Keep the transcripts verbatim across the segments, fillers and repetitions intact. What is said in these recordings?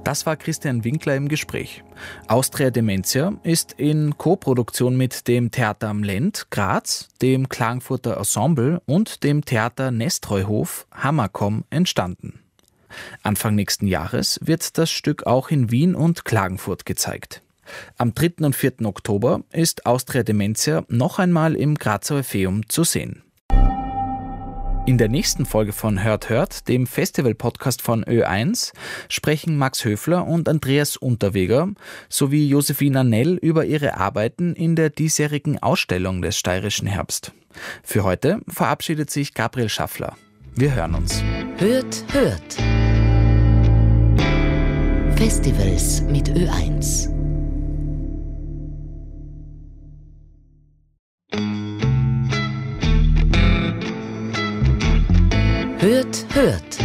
Das war Christian Winkler im Gespräch. Austria Dementia ist in Co-Produktion mit dem Theater am Lend, Graz, dem Klagenfurter Ensemble und dem Theater Nestreuhof Hammerkomm entstanden. Anfang nächsten Jahres wird das Stück auch in Wien und Klagenfurt gezeigt. Am dritten und vierten Oktober ist Austria Dementia noch einmal im Grazer Orpheum zu sehen. In der nächsten Folge von Hört Hört, dem Festival-Podcast von Ö eins, sprechen Max Höfler und Andreas Unterweger sowie Josephine Arnell über ihre Arbeiten in der diesjährigen Ausstellung des Steirischen Herbst. Für heute verabschiedet sich Gabriel Schaffler. Wir hören uns. Hört Hört. Festivals mit Ö eins. Hört, hört.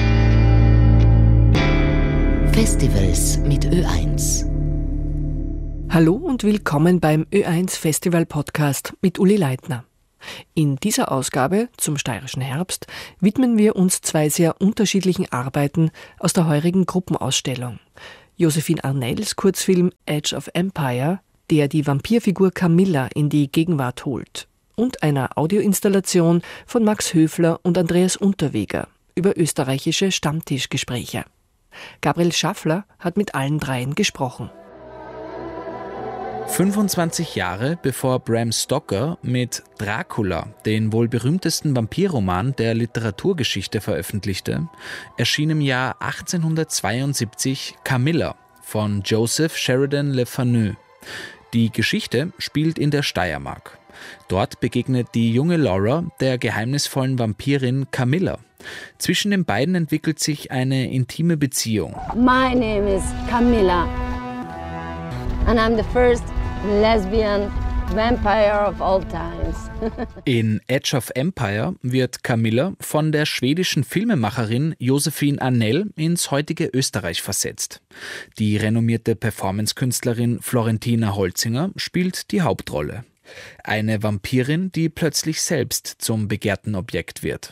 Festivals mit Ö eins. Hallo und willkommen beim Ö eins Festival Podcast mit Uli Leitner. In dieser Ausgabe zum Steirischen Herbst widmen wir uns zwei sehr unterschiedlichen Arbeiten aus der heurigen Gruppenausstellung. Josephine Arnells Kurzfilm Edge of Empire, der die Vampirfigur Camilla in die Gegenwart holt, und einer Audioinstallation von Max Höfler und Andreas Unterweger über österreichische Stammtischgespräche. Gabriel Schaffler hat mit allen dreien gesprochen. fünfundzwanzig Jahre bevor Bram Stoker mit Dracula den wohl berühmtesten Vampirroman der Literaturgeschichte veröffentlichte, erschien im Jahr achtzehnhundertzweiundsiebzig Camilla von Joseph Sheridan Le Fanu. Die Geschichte spielt in der Steiermark. Dort begegnet die junge Laura der geheimnisvollen Vampirin Camilla. Zwischen den beiden entwickelt sich eine intime Beziehung. My name is Camilla and I'm the first lesbian vampire of all times. In Edge of Empire wird Camilla von der schwedischen Filmemacherin Josephine Arnell ins heutige Österreich versetzt. Die renommierte Performancekünstlerin Florentina Holzinger spielt die Hauptrolle. Eine Vampirin, die plötzlich selbst zum begehrten Objekt wird.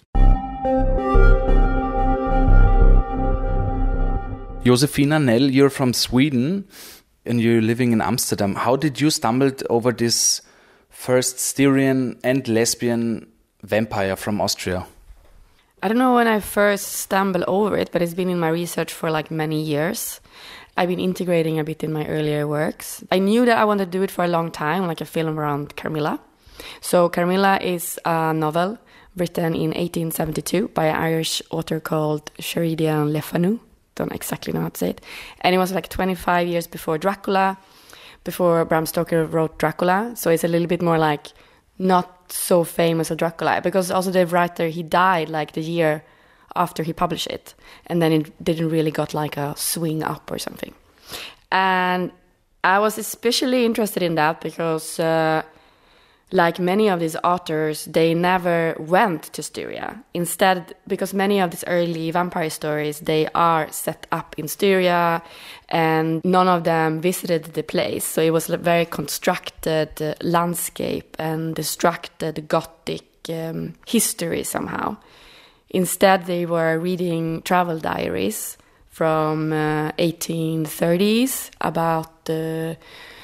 Josephine Arnell, you're from Sweden and you're living in Amsterdam. How did you stumble over this first Styrian and lesbian vampire from Austria? I don't know when I first stumbled over it, but it's been in my research for like many years. I've been integrating a bit in my earlier works. I knew that I wanted to do it for a long time, like a film around Carmilla. So Carmilla is a novel written in eighteen seventy-two by an Irish author called Sheridan Le Fanu. Don't exactly know how to say it. And it was like twenty-five years before Dracula, before Bram Stoker wrote Dracula. So it's a little bit more like not so famous as Dracula. Because also the writer, he died like the year after he published it. And then it didn't really got like a swing up or something. And I was especially interested in that because uh, like many of these authors, they never went to Styria. Instead, because many of these early vampire stories, they are set up in Styria and none of them visited the place. So it was a very constructed uh, landscape and constructed Gothic um, history somehow. Instead, they were reading travel diaries from uh, eighteen thirties about the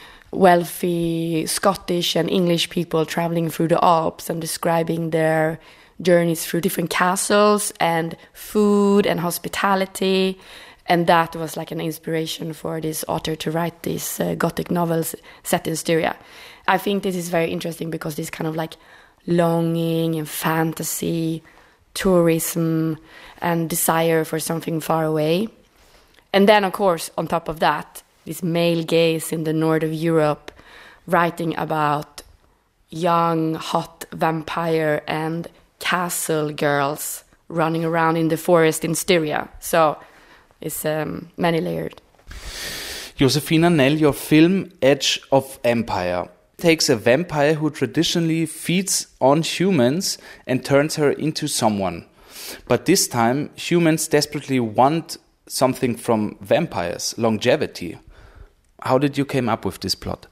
wealthy Scottish and English people traveling through the Alps and describing their journeys through different castles and food and hospitality. And that was like an inspiration for this author to write these uh, Gothic novels set in Styria. I think this is very interesting because this kind of like longing and fantasy, tourism and desire for something far away. And then, of course, on top of that, this male gaze in the north of Europe writing about young, hot vampire and castle girls running around in the forest in Styria. So it's um, many-layered. Josephine Arnell, your film Edge of Empire takes a vampire who traditionally feeds on humans and turns her into someone. But this time, humans desperately want something from vampires, longevity. How did you come up with this plot?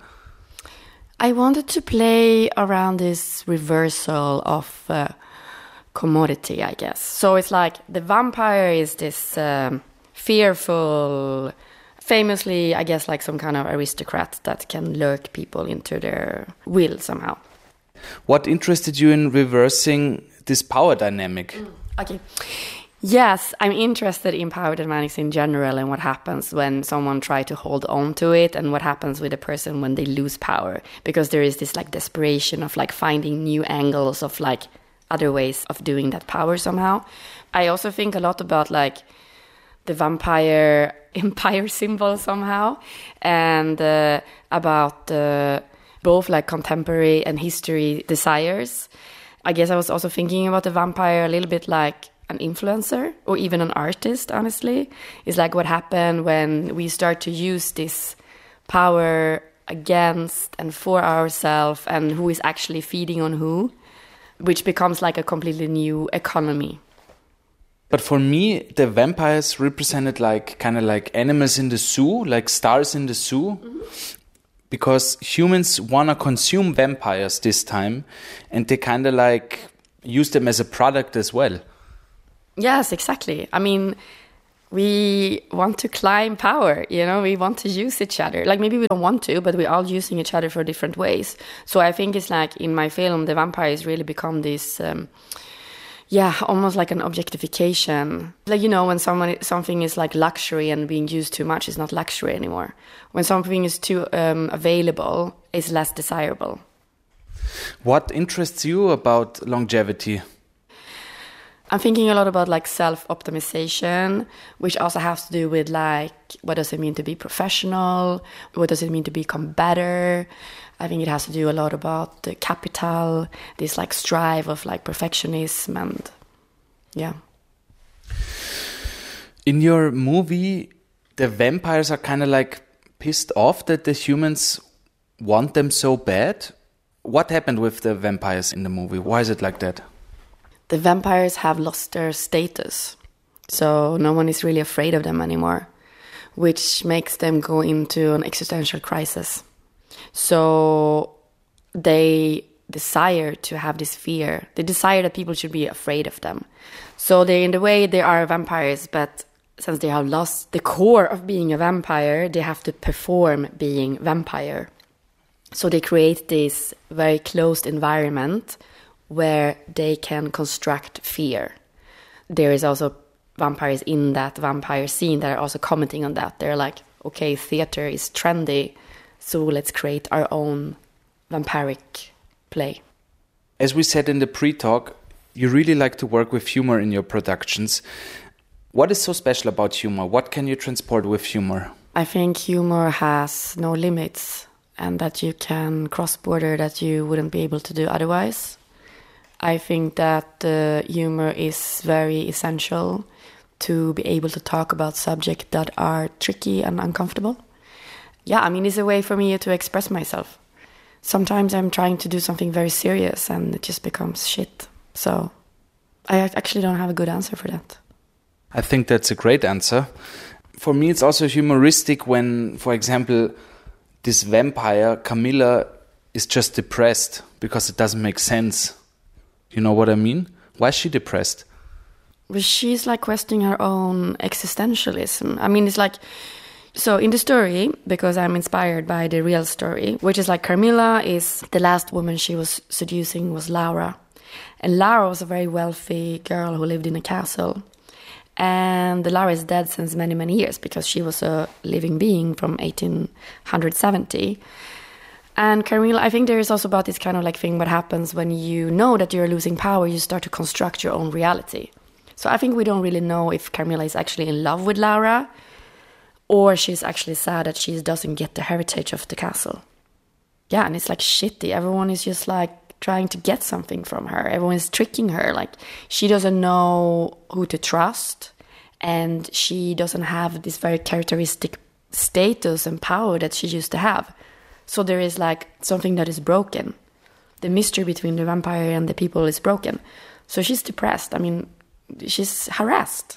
I wanted to play around this reversal of uh, commodity, I guess. So it's like the vampire is this um, fearful famously, I guess, like some kind of aristocrat that can lurk people into their will somehow. What interested you in reversing this power dynamic? Mm. Okay. Yes, I'm interested in power dynamics in general and what happens when someone tries to hold on to it and what happens with a person when they lose power. Because there is this like desperation of like finding new angles of like other ways of doing that power somehow. I also think a lot about like the vampire empire symbol somehow and uh, about uh, both like contemporary and history desires. I guess I was also thinking about the vampire a little bit like an influencer or even an artist, honestly. It's like what happened when we start to use this power against and for ourselves and who is actually feeding on who, which becomes like a completely new economy. But for me, the vampires represented like kind of like animals in the zoo, like stars in the zoo. Mm-hmm. Because humans want to consume vampires this time and they kind of like use them as a product as well. Yes, exactly. I mean, we want to climb power, you know, we want to use each other. Like maybe we don't want to, but we're all using each other for different ways. So I think it's like in my film, the vampires really become this, um, yeah, almost like an objectification. Like, you know, when someone something is like luxury and being used too much, it's not luxury anymore. When something is too um, available, it's less desirable. What interests you about longevity? I'm thinking a lot about like self-optimization, which also has to do with like, what does it mean to be professional? What does it mean to become better? I think it has to do a lot about the capital, this like strive of like perfectionism and yeah. In your movie, the vampires are kind of like pissed off that the humans want them so bad. What happened with the vampires in the movie? Why is it like that? The vampires have lost their status, so no one is really afraid of them anymore, which makes them go into an existential crisis. So they desire to have this fear. They desire that people should be afraid of them. So they, in the way, they are vampires, but since they have lost the core of being a vampire, they have to perform being vampire. So they create this very closed environment where they can construct fear. There is also vampires in that vampire scene that are also commenting on that. They're like, okay, theater is trendy, so let's create our own vampiric play. As we said in the pre-talk, you really like to work with humor in your productions. What is so special about humor? What can you transport with humor? I think humor has no limits and that you can cross border that you wouldn't be able to do otherwise. I think that uh, humor is very essential to be able to talk about subjects that are tricky and uncomfortable. Yeah, I mean, it's a way for me to express myself. Sometimes I'm trying to do something very serious and it just becomes shit. So I actually don't have a good answer for that. I think that's a great answer. For me, it's also humoristic when, for example, this vampire, Camilla, is just depressed because it doesn't make sense. You know what I mean? Why is she depressed? Well, she's like questioning her own existentialism. I mean, it's like, so in the story, because I'm inspired by the real story, which is like Carmilla is the last woman she was seducing was Laura. And Laura was a very wealthy girl who lived in a castle. And Laura is dead since many, many years because she was a living being from eighteen seventy. And Carmilla, I think there is also about this kind of like thing what happens when you know that you're losing power, you start to construct your own reality. So I think we don't really know if Carmilla is actually in love with Laura or she's actually sad that she doesn't get the heritage of the castle. Yeah, and it's like shitty. Everyone is just like trying to get something from her. Everyone is tricking her. Like she doesn't know who to trust and she doesn't have this very characteristic status and power that she used to have. So there is like something that is broken. The mystery between the vampire and the people is broken. So she's depressed. I mean, she's harassed.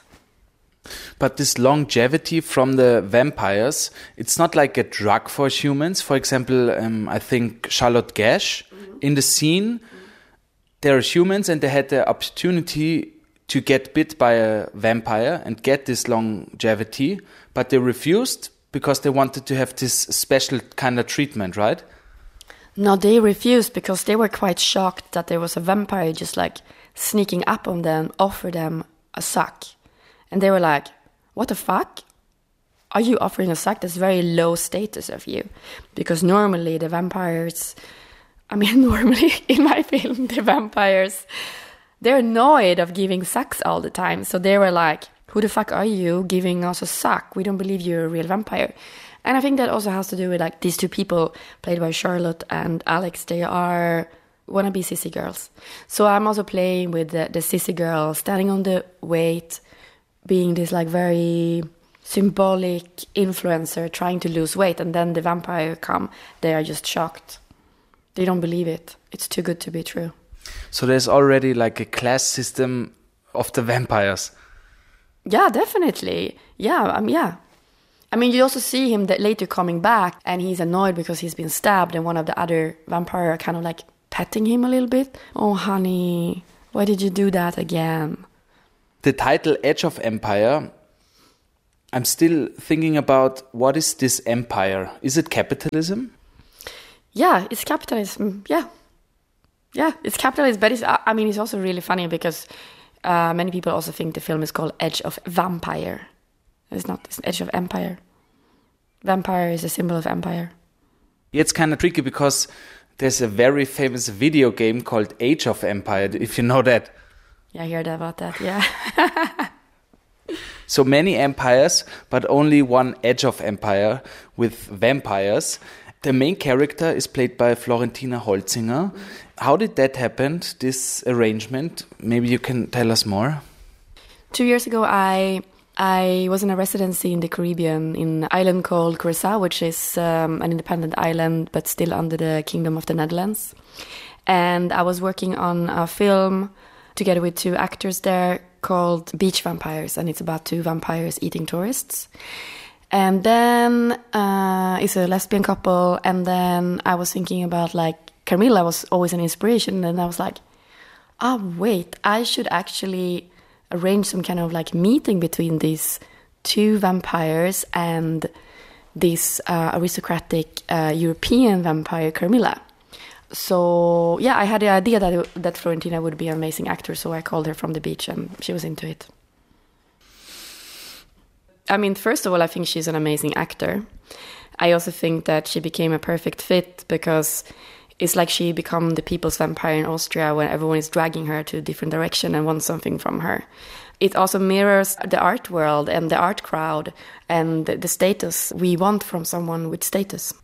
But this longevity from the vampires, it's not like a drug for humans. For example, um, I think Charlotte Gash, mm-hmm. in the scene, mm-hmm. there are humans and they had the opportunity to get bit by a vampire and get this longevity, but they refused because they wanted to have this special kind of treatment, right? No, they refused because they were quite shocked that there was a vampire just like sneaking up on them, offer them a suck. And they were like, what the fuck? Are you offering a suck? That's very low status of you. Because normally the vampires, I mean, normally in my film, the vampires, they're annoyed of giving sucks all the time. So they were like, who the fuck are you giving us a suck? We don't believe you're a real vampire. And I think that also has to do with like these two people played by Charlotte and Alex. They are wannabe sissy girls. So I'm also playing with the, the sissy girl, standing on the weight, being this like very symbolic influencer trying to lose weight, and then the vampire come. They are just shocked. They don't believe it. It's too good to be true. So there's already like a class system of the vampires. Yeah, definitely. Yeah, um, yeah. I mean, you also see him that later coming back, and he's annoyed because he's been stabbed, and one of the other vampires are kind of like petting him a little bit. Oh, honey, why did you do that again? The title Edge of Empire, I'm still thinking about what is this empire? Is it capitalism? Yeah, it's capitalism. Yeah. Yeah, it's capitalism. But it's, I mean, it's also really funny because uh, many people also think the film is called Edge of Vampire. It's not. It's Edge of Empire. Vampire is a symbol of empire. It's kind of tricky because there's a very famous video game called Age of Empire, if you know that. Yeah, I heard about that, yeah. So many empires, but only one Edge of Empire with vampires. The main character is played by Florentina Holzinger. Mm. How did that happen, this arrangement? Maybe you can tell us more. Two years ago, I I was in a residency in the Caribbean in an island called Curaçao, which is um, an independent island, but still under the Kingdom of the Netherlands. And I was working on a film together with two actors there called Beach Vampires, and it's about two vampires eating tourists. And then uh, it's a lesbian couple, and then I was thinking about, like, Carmilla was always an inspiration, and I was like, oh, wait, I should actually arrange some kind of, like, meeting between these two vampires and this uh, aristocratic uh, European vampire, Carmilla. So, yeah, I had the idea that that Florentina would be an amazing actor, so I called her from the beach, and she was into it. I mean, first of all, I think she's an amazing actor. I also think that she became a perfect fit because it's like she became the people's vampire in Austria when everyone is dragging her to a different direction and wants something from her. It also mirrors the art world and the art crowd and the status we want from someone with status.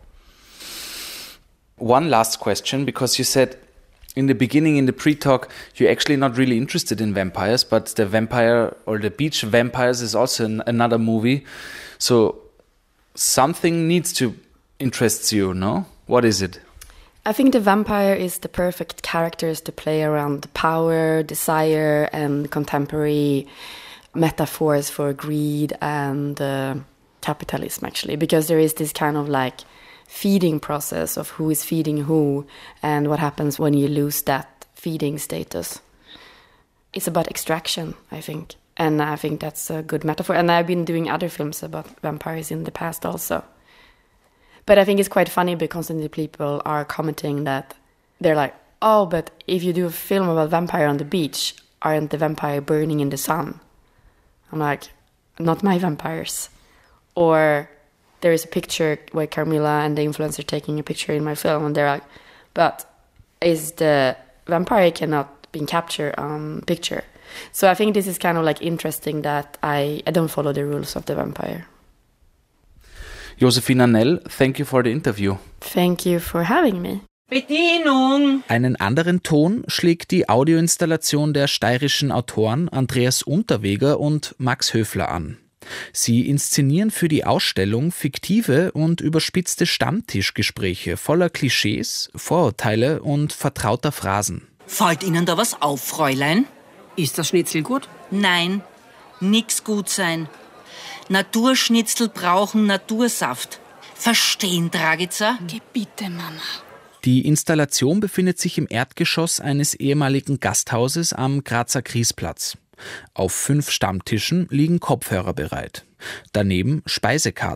One last question, because you said in the beginning, in the pre-talk, you're actually not really interested in vampires, but the vampire or the Beach Vampires is also an, another movie. So something needs to interest you, no? What is it? I think the vampire is the perfect characters to play around power, desire, and contemporary metaphors for greed and uh, capitalism, actually, because there is this kind of like feeding process of who is feeding who and what happens when you lose that feeding status. It's about extraction, I think. And I think that's a good metaphor. And I've been doing other films about vampires in the past also. But I think it's quite funny because constantly people are commenting that they're like, oh, but if you do a film about vampire on the beach, aren't the vampire burning in the sun? I'm like, not my vampires. Or there is a picture where Carmilla and the influencer taking a picture in my film, and they're like, but is the vampire cannot be captured on picture? So I think this is kind of like interesting that I, I don't follow the rules of the vampire. Josefina Nell, thank you for the interview. Thank you for having me. Bedienung! Einen anderen Ton schlägt die Audioinstallation der steirischen Autoren Andreas Unterweger und Max Höfler an. Sie inszenieren für die Ausstellung fiktive und überspitzte Stammtischgespräche voller Klischees, Vorurteile und vertrauter Phrasen. Fällt Ihnen da was auf, Fräulein? Ist das Schnitzel gut? Nein, nix gut sein. Naturschnitzel brauchen Natursaft. Verstehen, Dragica? Bitte, Mama. Die Installation befindet sich im Erdgeschoss eines ehemaligen Gasthauses am Grazer Griesplatz. Auf fünf Stammtischen liegen Kopfhörer bereit. Daneben Speisekarten,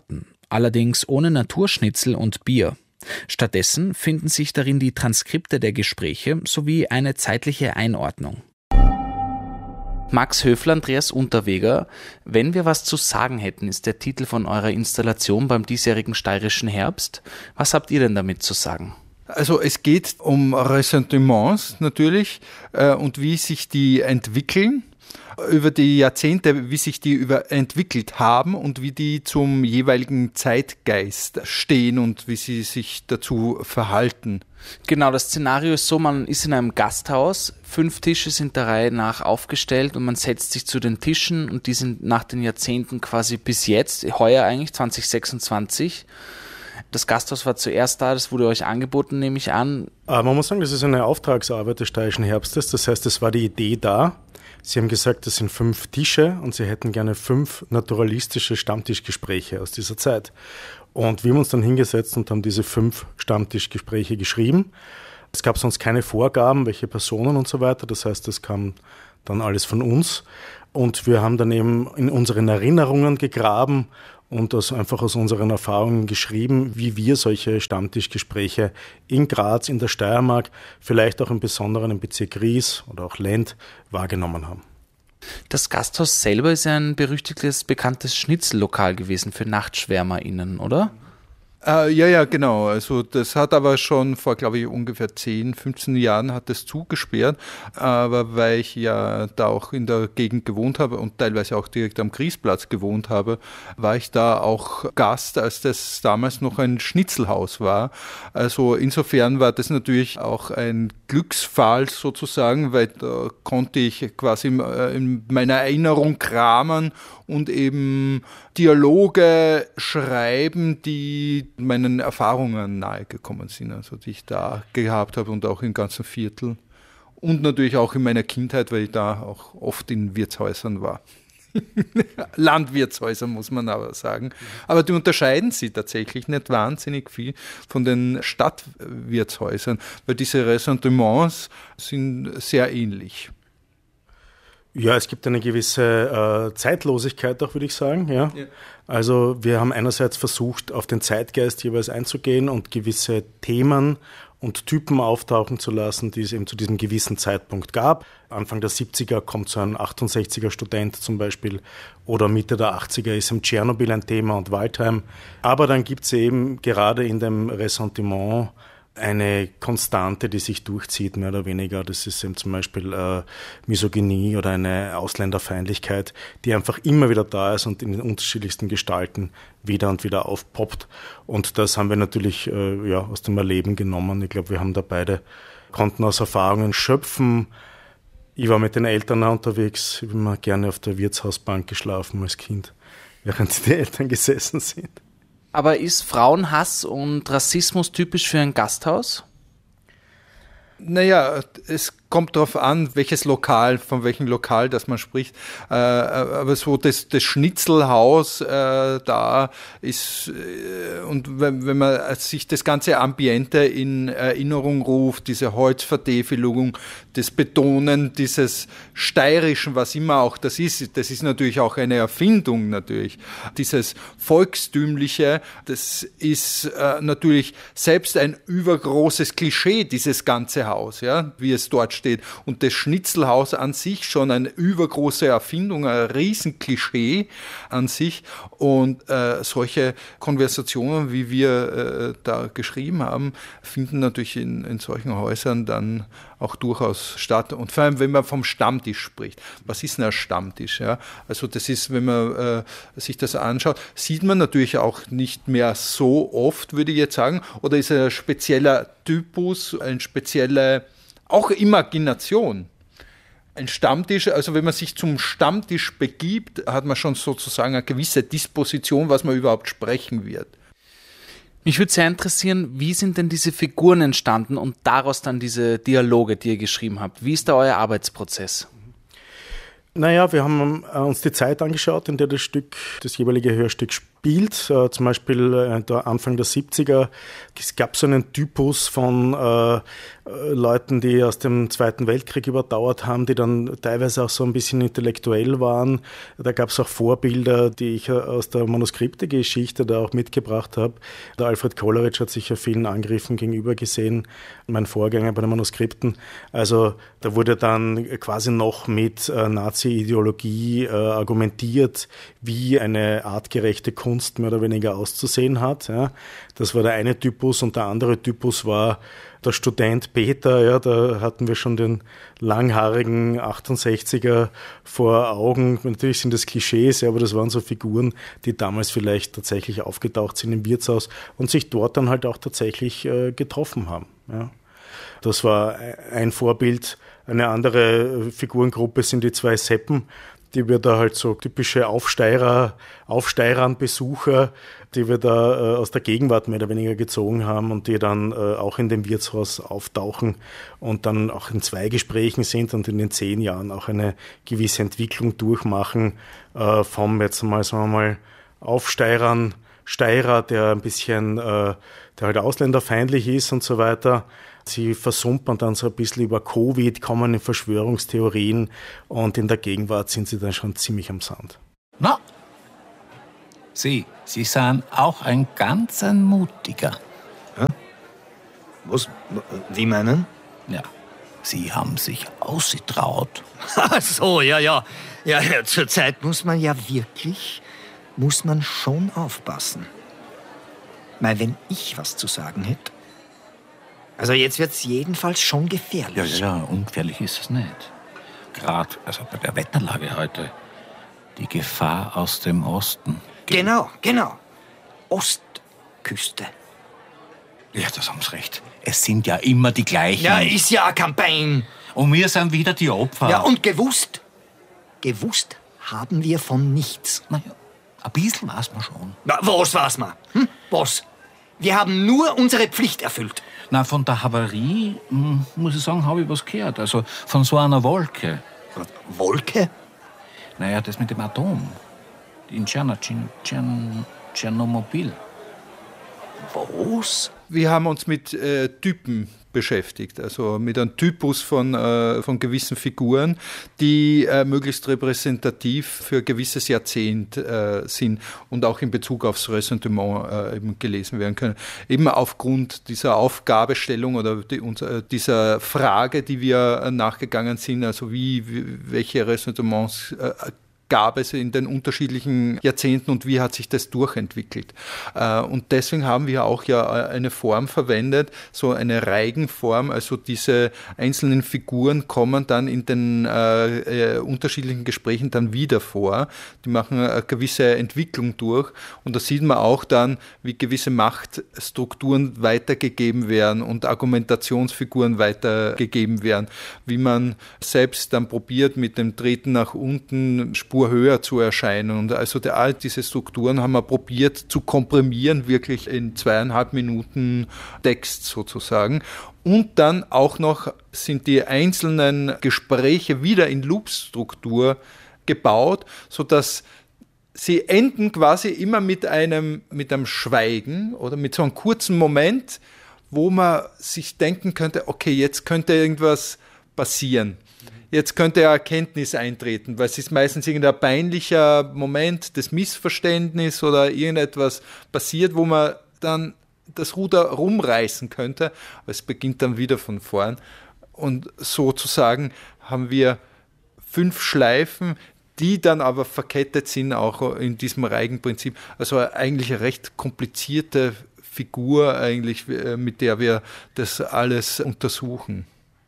allerdings ohne Naturschnitzel und Bier. Stattdessen finden sich darin die Transkripte der Gespräche sowie eine zeitliche Einordnung. Max Höfler, Andreas Unterweger, wenn wir was zu sagen hätten, ist der Titel von eurer Installation beim diesjährigen Steirischen Herbst. Was habt ihr denn damit zu sagen? Also es geht um Ressentiments natürlich äh, und wie sich die entwickeln über die Jahrzehnte, wie sich die über entwickelt haben und wie die zum jeweiligen Zeitgeist stehen und wie sie sich dazu verhalten. Genau, das Szenario ist so, man ist in einem Gasthaus, fünf Tische sind der Reihe nach aufgestellt und man setzt sich zu den Tischen und die sind nach den Jahrzehnten quasi bis jetzt, heuer eigentlich zwanzig sechsundzwanzig. Das Gasthaus war zuerst da, das wurde euch angeboten, nehme ich an. Aber man muss sagen, das ist eine Auftragsarbeit des Steirischen Herbstes, das heißt, es war die Idee da. Sie haben gesagt, das sind fünf Tische und Sie hätten gerne fünf naturalistische Stammtischgespräche aus dieser Zeit. Und wir haben uns dann hingesetzt und haben diese fünf Stammtischgespräche geschrieben. Es gab sonst keine Vorgaben, welche Personen und so weiter. Das heißt, das kam dann alles von uns. Und wir haben dann eben in unseren Erinnerungen gegraben und aus, einfach aus unseren Erfahrungen geschrieben, wie wir solche Stammtischgespräche in Graz, in der Steiermark, vielleicht auch im Besonderen im Bezirk Ries oder auch Lend wahrgenommen haben. Das Gasthaus selber ist ja ein berüchtigtes, bekanntes Schnitzellokal gewesen für NachtschwärmerInnen, oder? Äh, ja, ja, genau. Also das hat aber schon vor, glaube ich, ungefähr zehn, fünfzehn Jahren hat das zugesperrt. Aber weil ich ja da auch in der Gegend gewohnt habe und teilweise auch direkt am Griesplatz gewohnt habe, war ich da auch Gast, als das damals noch ein Schnitzelhaus war. Also insofern war das natürlich auch ein Glücksfall sozusagen, weil da konnte ich quasi in meiner Erinnerung kramen und eben Dialoge schreiben, die meinen Erfahrungen nahegekommen sind, also die ich da gehabt habe und auch im ganzen Viertel. Und natürlich auch in meiner Kindheit, weil ich da auch oft in Wirtshäusern war. Landwirtshäusern, muss man aber sagen. Aber die unterscheiden sich tatsächlich nicht wahnsinnig viel von den Stadtwirtshäusern, weil diese Ressentiments sind sehr ähnlich. Ja, es gibt eine gewisse äh, Zeitlosigkeit auch, würde ich sagen. Ja. ja. Also wir haben einerseits versucht, auf den Zeitgeist jeweils einzugehen und gewisse Themen und Typen auftauchen zu lassen, die es eben zu diesem gewissen Zeitpunkt gab. Anfang der siebziger kommt so ein achtundsechziger Student zum Beispiel oder Mitte der achtziger ist im Tschernobyl ein Thema und Waldheim. Aber dann gibt es eben gerade in dem Ressentiment eine Konstante, die sich durchzieht, mehr oder weniger. Das ist eben zum Beispiel äh, Misogynie oder eine Ausländerfeindlichkeit, die einfach immer wieder da ist und in den unterschiedlichsten Gestalten wieder und wieder aufpoppt. Und das haben wir natürlich äh, ja, aus dem Erleben genommen. Ich glaube, wir haben da beide, konnten aus Erfahrungen schöpfen. Ich war mit den Eltern unterwegs. Ich habe immer gerne auf der Wirtshausbank geschlafen als Kind, während die Eltern gesessen sind. Aber ist Frauenhass und Rassismus typisch für ein Gasthaus? Naja, es kommt darauf an, welches Lokal, von welchem Lokal das man spricht. Äh, aber so das, das Schnitzelhaus äh, da ist, äh, und wenn, wenn man sich das ganze Ambiente in Erinnerung ruft, diese Holzvertäfelung, das Betonen dieses Steirischen, was immer auch das ist, das ist natürlich auch eine Erfindung natürlich. Dieses Volkstümliche, das ist äh, natürlich selbst ein übergroßes Klischee, dieses ganze Haus, ja, wie es dort steht. Und das Schnitzelhaus an sich schon eine übergroße Erfindung, ein Riesenklischee an sich. Und äh, solche Konversationen, wie wir äh, da geschrieben haben, finden natürlich in, in solchen Häusern dann auch durchaus statt. Und vor allem, wenn man vom Stammtisch spricht. Was ist denn ein Stammtisch? Ja? Also das ist, wenn man äh, sich das anschaut, sieht man natürlich auch nicht mehr so oft, würde ich jetzt sagen. Oder ist ein spezieller Typus, eine spezielle auch Imagination. Ein Stammtisch, also wenn man sich zum Stammtisch begibt, hat man schon sozusagen eine gewisse Disposition, was man überhaupt sprechen wird. Mich würde sehr interessieren, wie sind denn diese Figuren entstanden und daraus dann diese Dialoge, die ihr geschrieben habt? Wie ist da euer Arbeitsprozess? Naja, wir haben uns die Zeit angeschaut, in der das Stück, das jeweilige Hörstück Bild, äh, zum Beispiel äh, der Anfang der siebziger, es gab so einen Typus von äh, Leuten, die aus dem Zweiten Weltkrieg überdauert haben, die dann teilweise auch so ein bisschen intellektuell waren. Da gab es auch Vorbilder, die ich aus der Manuskriptegeschichte da auch mitgebracht habe. Der Alfred Kolleritsch hat sich ja vielen Angriffen gegenüber gesehen, mein Vorgänger bei den Manuskripten. Also da wurde dann quasi noch mit äh, Nazi-Ideologie äh, argumentiert, wie eine artgerechte Kunst mehr oder weniger auszusehen hat. Ja. Das war der eine Typus, und der andere Typus war der Student Peter. Ja, da hatten wir schon den langhaarigen achtundsechziger vor Augen. Natürlich sind das Klischees, ja, aber das waren so Figuren, die damals vielleicht tatsächlich aufgetaucht sind im Wirtshaus und sich dort dann halt auch tatsächlich äh, getroffen haben. Ja. Das war ein Vorbild. Eine andere Figurengruppe sind die zwei Seppen, die wir da halt so typische Aufsteirer, Aufsteirern-Besucher, die wir da äh, aus der Gegenwart mehr oder weniger gezogen haben und die dann äh, auch in dem Wirtshaus auftauchen und dann auch in Zweigesprächen sind und in den zehn Jahren auch eine gewisse Entwicklung durchmachen äh, vom, jetzt mal, sagen wir mal, Aufsteirern, Steirer, der ein bisschen, äh, der halt ausländerfeindlich ist und so weiter. Sie versumpern dann so ein bisschen über Covid, kommen in Verschwörungstheorien und in der Gegenwart sind sie dann schon ziemlich am Sand. Na, Sie, Sie sind auch ein ganz ein Mutiger. Ja? Was, wie meinen? Ja, Sie haben sich ausgetraut. Ach so, ja, ja. Ja, ja, zurzeit muss man ja wirklich, muss man schon aufpassen. Weil wenn ich was zu sagen hätte, also jetzt wird's jedenfalls schon gefährlich. Ja, ja, ja, ungefährlich ist es nicht. Gerade also bei der Wetterlage heute. Die Gefahr aus dem Osten. Genau, genau. Ostküste. Ja, das haben Sie recht. Es sind ja immer die gleichen. Ja, ist ja eine Kampagne. Und wir sind wieder die Opfer. Ja, und gewusst, gewusst haben wir von nichts. Na ja, ein bisschen weiß man schon. Na, was weiß man? Hm? Was? Wir haben nur unsere Pflicht erfüllt. Na, von der Havarie, hm, muss ich sagen, habe ich was gehört. Also von so einer Wolke. Wolke? Naja, das mit dem Atom. In Tschern, Tschern, Tschernobyl. Was? Wir haben uns mit äh, Typen beschäftigt, also mit einem Typus von, äh, von gewissen Figuren, die äh, möglichst repräsentativ für ein gewisses Jahrzehnt äh, sind und auch in Bezug aufs Ressentiment äh, eben gelesen werden können. Eben aufgrund dieser Aufgabestellung oder die, unser, dieser Frage, die wir äh, nachgegangen sind, also wie, wie welche Ressentiments äh, gab es in den unterschiedlichen Jahrzehnten und wie hat sich das durchentwickelt. Und deswegen haben wir auch ja eine Form verwendet, so eine Reigenform, also diese einzelnen Figuren kommen dann in den äh, unterschiedlichen Gesprächen dann wieder vor. Die machen eine gewisse Entwicklung durch und da sieht man auch dann, wie gewisse Machtstrukturen weitergegeben werden und Argumentationsfiguren weitergegeben werden, wie man selbst dann probiert mit dem Treten nach unten Spur höher zu erscheinen. Und also der, all diese Strukturen haben wir probiert zu komprimieren, wirklich in zweieinhalb Minuten Text sozusagen. Und dann auch noch sind die einzelnen Gespräche wieder in Loop-Struktur gebaut, sodass sie enden quasi immer mit einem, mit einem Schweigen oder mit so einem kurzen Moment, wo man sich denken könnte, okay, jetzt könnte irgendwas passieren. Jetzt könnte eine Erkenntnis eintreten, weil es ist meistens irgendein peinlicher Moment des Missverständnisses oder irgendetwas passiert, wo man dann das Ruder rumreißen könnte. Aber es beginnt dann wieder von vorn. Und sozusagen haben wir fünf Schleifen, die dann aber verkettet sind, auch in diesem Reigenprinzip. Also eigentlich eine recht komplizierte Figur, eigentlich, mit der wir das alles untersuchen.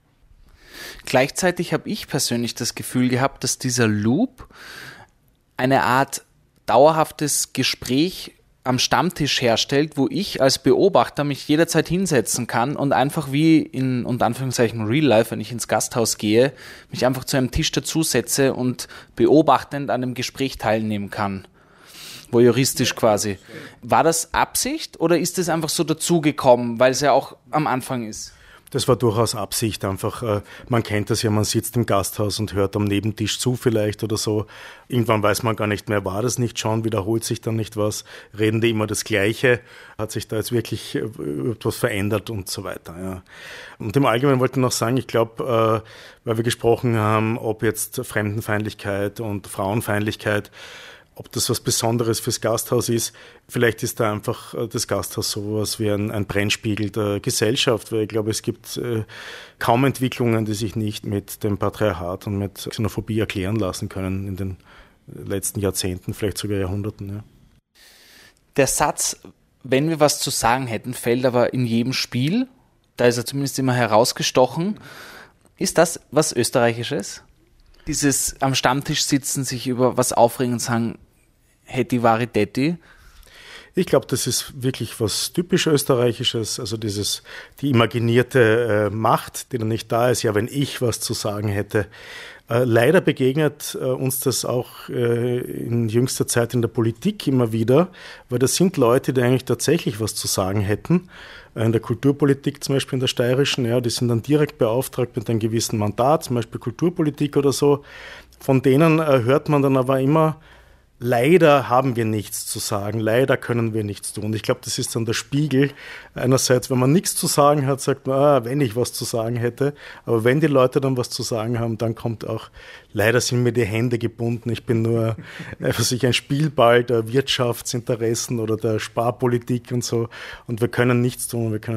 Gleichzeitig habe ich persönlich das Gefühl gehabt, dass dieser Loop eine Art dauerhaftes Gespräch am Stammtisch herstellt, wo ich als Beobachter mich jederzeit hinsetzen kann und einfach wie in, unter Anführungszeichen, Real Life, wenn ich ins Gasthaus gehe, mich einfach zu einem Tisch dazusetze und beobachtend an dem Gespräch teilnehmen kann. Voyeuristisch quasi. War das Absicht oder ist es einfach so dazugekommen, weil es ja auch am Anfang ist? Das war durchaus Absicht einfach. Äh, man kennt das ja, man sitzt im Gasthaus und hört am Nebentisch zu vielleicht oder so. Irgendwann weiß man gar nicht mehr, war das nicht schon, wiederholt sich dann nicht was, reden die immer das Gleiche, hat sich da jetzt wirklich etwas verändert und so weiter. Ja. Und im Allgemeinen wollte ich noch sagen, ich glaube, äh, weil wir gesprochen haben, ob jetzt Fremdenfeindlichkeit und Frauenfeindlichkeit, ob das was Besonderes fürs Gasthaus ist, vielleicht ist da einfach das Gasthaus sowas wie ein, ein Brennspiegel der Gesellschaft, weil ich glaube, es gibt äh, kaum Entwicklungen, die sich nicht mit dem Patriarchat und mit Xenophobie erklären lassen können in den letzten Jahrzehnten, vielleicht sogar Jahrhunderten. Ja. Der Satz, wenn wir was zu sagen hätten, fällt aber in jedem Spiel, da ist er zumindest immer herausgestochen. Ist das was Österreichisches? Dieses am Stammtisch sitzen, sich über was aufregen und sagen, Hetti vari Detti? Ich glaube, das ist wirklich was typisch Österreichisches, also dieses, die imaginierte äh, Macht, die dann nicht da ist, ja, wenn ich was zu sagen hätte. Äh, leider begegnet äh, uns das auch äh, in jüngster Zeit in der Politik immer wieder, weil das sind Leute, die eigentlich tatsächlich was zu sagen hätten. Äh, in der Kulturpolitik zum Beispiel in der steirischen, ja, die sind dann direkt beauftragt mit einem gewissen Mandat, zum Beispiel Kulturpolitik oder so. Von denen äh, hört man dann aber immer, leider haben wir nichts zu sagen, leider können wir nichts tun. Ich glaube, das ist dann der Spiegel. Einerseits, wenn man nichts zu sagen hat, sagt man, ah, wenn ich was zu sagen hätte. Aber wenn die Leute dann was zu sagen haben, dann kommt auch, leider sind mir die Hände gebunden. Ich bin nur was ich, ein Spielball der Wirtschaftsinteressen oder der Sparpolitik und so. Und wir können nichts tun, wir können